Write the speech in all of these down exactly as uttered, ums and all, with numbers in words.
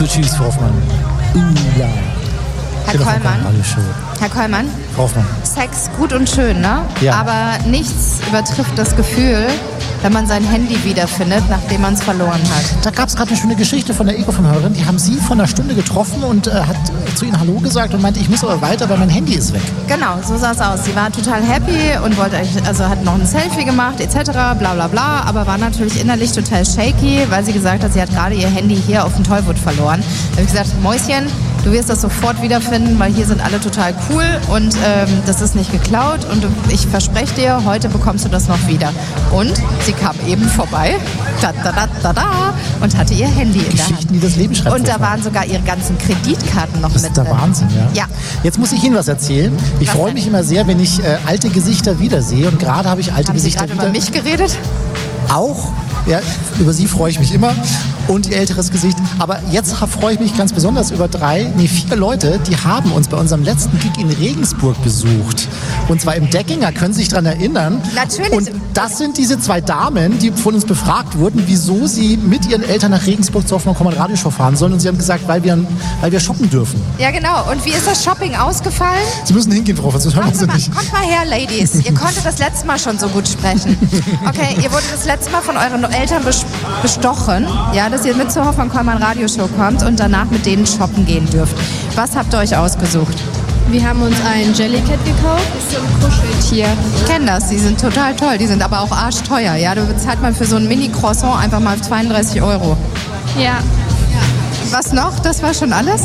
Tschüss, Frau Hoffmann. Ula. Herr Kollmann, Herr Kollmann, Sex gut und schön, ne? Ja. Aber nichts übertrifft das Gefühl, wenn man sein Handy wiederfindet, nachdem man es verloren hat. Da gab es gerade eine schöne Geschichte von der Ego-Hörerin. Die haben Sie vor einer Stunde getroffen und äh, hat zu Ihnen Hallo gesagt und meinte, ich muss aber weiter, weil mein Handy ist weg. Genau, so sah es aus. Sie war total happy und wollte, also hat noch ein Selfie gemacht et cetera, bla bla bla, aber war natürlich innerlich total shaky, weil sie gesagt hat, sie hat gerade ihr Handy hier auf dem Tollwood verloren. Da habe ich gesagt, Mäuschen, du wirst das sofort wiederfinden, weil hier sind alle total cool und ähm, das ist nicht geklaut und du, ich verspreche dir, heute bekommst du das noch wieder. Und sie kam eben vorbei da, da, da, da, da, und hatte ihr Handy in der Hand. Geschichten, die das Leben schreibt. Und da waren sogar ihre ganzen Kreditkarten noch mit drin. Das ist der Wahnsinn, ja. ja. Jetzt muss ich Ihnen was erzählen. Ich freue mich immer sehr, wenn ich äh, alte Gesichter wiedersehe und gerade habe ich alte Haben Gesichter Sie gerade über mich geredet? Auch. Ja, über Sie freue ich mich immer und Ihr älteres Gesicht. Aber jetzt freue ich mich ganz besonders über drei, nee, vier Leute, die haben uns bei unserem letzten Gig in Regensburg besucht. Und zwar im Deckinger, können Sie sich daran erinnern? Natürlich. Und das sind diese zwei Damen, die von uns befragt wurden, wieso sie mit ihren Eltern nach Regensburg zur Hoffmann-Kollmann Radioshow fahren sollen. Und sie haben gesagt, weil wir, weil wir shoppen dürfen. Ja, genau. Und wie ist das Shopping ausgefallen? Sie müssen hingehen, Frau, sonst hören wir Sie nicht. Kommt mal her, Ladies. Ihr konntet das letzte Mal schon so gut sprechen. Okay, ihr wurdet das letzte Mal von euren Eltern bestochen, ja, dass ihr mit zur Hoffmann-Kollmann Radioshow kommt und danach mit denen shoppen gehen dürft. Was habt ihr euch ausgesucht? Wir haben uns ein Jellycat gekauft. Das ist so ein Kuscheltier. Ich kenne das, die sind total toll. Die sind aber auch arschteuer. Ja? Da bezahlt man für so ein Mini-Croissant einfach mal zweiunddreißig Euro. Ja. ja. Was noch? Das war schon alles?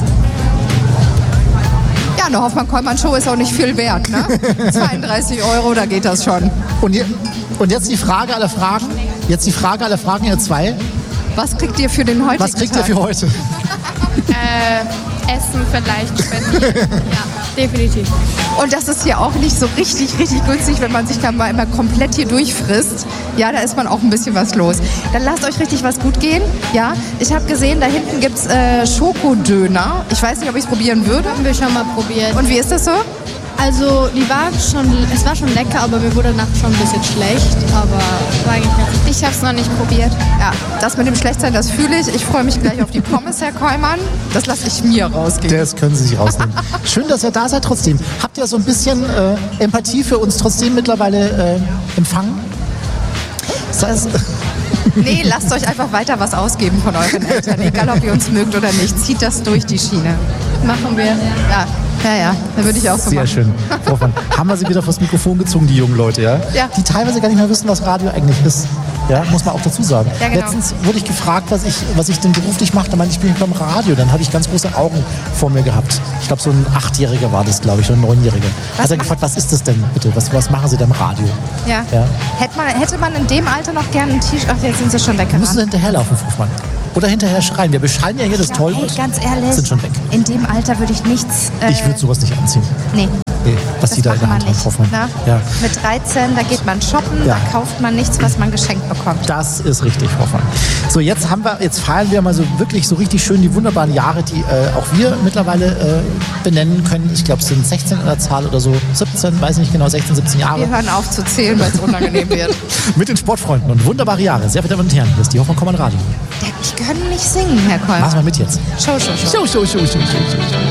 Ja, eine Hoffmann-Kollmann-Show ist auch nicht viel wert, ne? zweiunddreißig Euro, da geht das schon. Und, je, und jetzt die Frage aller Fragen. Jetzt die Frage aller Fragen, ihr zwei. Was kriegt ihr für den heutigen Was kriegt Tag? ihr für heute? äh, Essen vielleicht spendieren. Ja, definitiv. Und das ist hier auch nicht so richtig, richtig günstig, wenn man sich dann mal immer komplett hier durchfrisst. Ja, da ist man auch ein bisschen was los. Dann lasst euch richtig was gut gehen. Ja, ich habe gesehen, da hinten gibt es äh, Schokodöner. Ich weiß nicht, ob ich es probieren würde. Haben wir schon mal probiert. Und wie ist das so? Also, die war schon, es war schon lecker, aber mir wurde danach schon ein bisschen schlecht. Aber war eigentlich ganz gut. Ich habe es noch nicht probiert. Ja, das mit dem Schlechtsein, das fühle ich. Ich freue mich gleich auf die Pommes, Herr Kollmann. Das lasse ich mir rausgehen. Das können Sie sich rausnehmen. Schön, dass ihr da seid trotzdem. Habt ihr so ein bisschen äh, Empathie für uns trotzdem mittlerweile äh, empfangen? Das nee, lasst euch einfach weiter was ausgeben von euren Eltern. Egal, ob ihr uns mögt oder nicht. Zieht das durch die Schiene. Machen wir. Ja. Ja, ja, da würde ich auch so Sehr machen. schön. Frau Hoffmann, haben wir Sie wieder vors Mikrofon gezogen, die jungen Leute, ja? Ja. Die teilweise gar nicht mehr wissen, was Radio eigentlich ist. Ja, muss man auch dazu sagen. Ja, genau. Letztens wurde ich gefragt, was ich, was ich denn beruflich mache. Da meinte ich, ich bin beim Radio. Dann habe ich ganz große Augen vor mir gehabt. Ich glaube, so ein Achtjähriger war das, glaube ich, oder ein Neunjähriger. Was Hat er gefragt, was ist das denn bitte? Was, was machen Sie da im Radio? Ja. Ja. Hätte, man, hätte man in dem Alter noch gerne ein T-Shirt? Ach, jetzt sind sie schon weggerannt. Müssen Sie hinterherlaufen, Frau Hoffmann. Oder hinterher schreien. Wir bescheiden ja hier das Tollwood. Hey, ganz ehrlich, sind schon weg. in dem Alter würde ich nichts... Äh, ich würde sowas nicht anziehen. Nee. Nee, was das Sie da in der Hand man haben, Hoffmann. Na? Ja. Mit dreizehn, da geht man shoppen, Ja. da kauft man nichts, was man geschenkt bekommt. Das ist richtig, Hoffmann. So, jetzt haben wir, jetzt feiern wir mal so wirklich so richtig schön die wunderbaren Jahre, die äh, auch wir mittlerweile äh, benennen können. Ich glaube, es sind sechzehn an der Zahl oder so, siebzehn, weiß nicht genau, sechzehn, siebzehn Jahre. Wir hören auf zu zählen, weil es unangenehm wird. Mit den Sportfreunden und wunderbare Jahre. Sehr verehrte Damen und Herren, das ist die Hoffmann-Kollmann Radio. Ich kann nicht singen, Herr Kollmann. Mach mal mit jetzt. Show, show, show. Show, show, show, show, show, show.